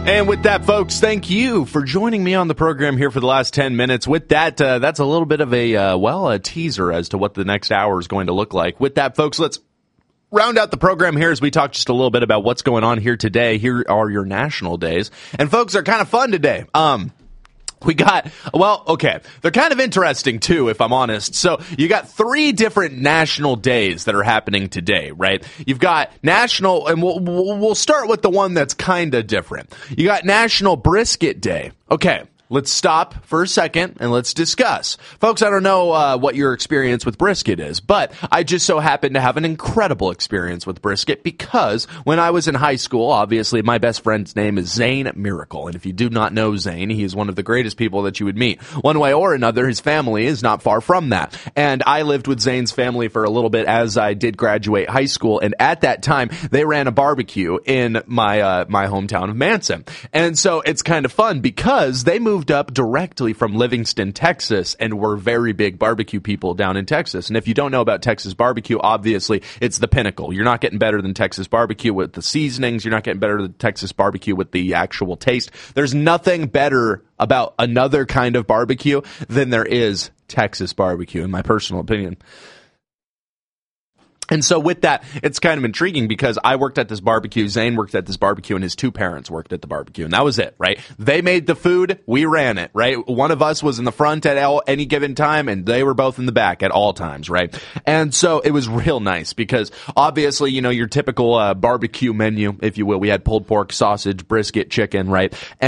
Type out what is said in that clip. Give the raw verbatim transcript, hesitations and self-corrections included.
And with that, folks, thank you for joining me on the program here for the last ten minutes. With that, uh, that's a little bit of a, uh, well, a teaser as to what the next hour is going to look like. With that, folks, let's round out the program here as we talk just a little bit about what's going on here today. Here are your national days. And, folks, are kind of fun today. Um... We got, well, okay, they're kind of interesting, too, if I'm honest. So you got three different national days that are happening today, right? You've got national, and we'll, we'll start with the one that's kind of different. You got National Brisket Day. Okay. Let's stop for a second and let's discuss. Folks, I don't know uh, what your experience with brisket is, but I just so happen to have an incredible experience with brisket because when I was in high school, obviously my best friend's name is Zane Miracle. And if you do not know Zane, he is one of the greatest people that you would meet. One way or another, his family is not far from that. And I lived with Zane's family for a little bit as I did graduate high school. And at that time, they ran a barbecue in my uh, my hometown of Manson. And so it's kind of fun because they moved up directly from Livingston, Texas, and we're very big barbecue people down in Texas. And if you don't know about Texas barbecue, obviously it's the pinnacle. You're not getting better than Texas barbecue with the seasonings. You're not getting better than Texas barbecue with the actual taste. There's nothing better about another kind of barbecue than there is Texas barbecue, in my personal opinion. And so with that, it's kind of intriguing because I worked at this barbecue, Zane worked at this barbecue, and his two parents worked at the barbecue. And that was it, right? They made the food, we ran it, right? One of us was in the front at all, any given time, and they were both in the back at all times, right? And so it was real nice because obviously, you know, your typical uh, barbecue menu, if you will. We had pulled pork, sausage, brisket, chicken, right? And